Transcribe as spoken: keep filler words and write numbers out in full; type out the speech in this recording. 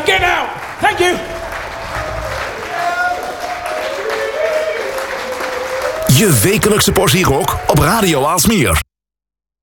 get out. Thank you. Je wekelijkse portie rock op Radio Aalsmeer.